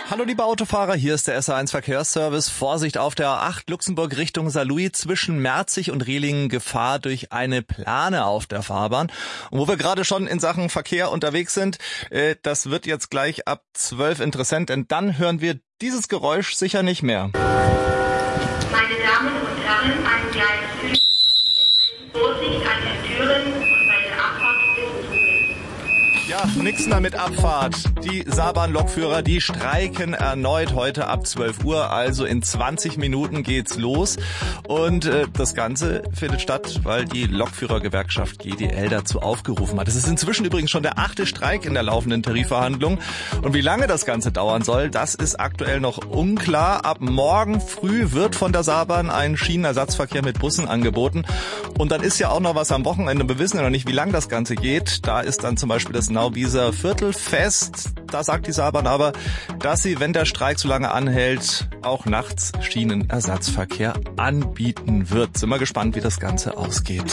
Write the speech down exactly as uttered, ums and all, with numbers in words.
Hallo liebe Autofahrer, hier ist der S A eins Verkehrsservice. Vorsicht auf der A acht Luxemburg Richtung Saarlouis zwischen Merzig und Rehligen, Gefahr durch eine Plane auf der Fahrbahn. Und wo wir gerade schon in Sachen Verkehr unterwegs sind, äh, das wird jetzt gleich ab zwölf interessant, denn dann hören wir dieses Geräusch sicher nicht mehr. Meine Damen und Herren, ein kleines Füßchen, Vorsicht an den Türen und bei der Abfahrt des Zuges. Ja, nix mehr mit Abfahrt. Die Saarbahn-Lokführer, die streiken erneut heute ab zwölf Uhr, also in zwanzig Minuten geht's los. Und äh, das Ganze findet statt, weil die Lokführergewerkschaft G D L dazu aufgerufen hat. Es ist inzwischen übrigens schon der achte Streik in der laufenden Tarifverhandlung. Und wie lange das Ganze dauern soll, das ist aktuell noch unklar. Ab morgen früh wird von der Saarbahn ein Schienenersatzverkehr mit Bussen angeboten. Und dann ist ja auch noch was am Wochenende. Wir wissen ja noch nicht, wie lang das Ganze geht. Da ist dann zum Beispiel das Nauwieser Viertelfest. Da sagt die Saarbahn aber, dass sie, wenn der Streik so lange anhält, auch nachts Schienenersatzverkehr anbieten wird. Sind wir gespannt, wie das Ganze ausgeht.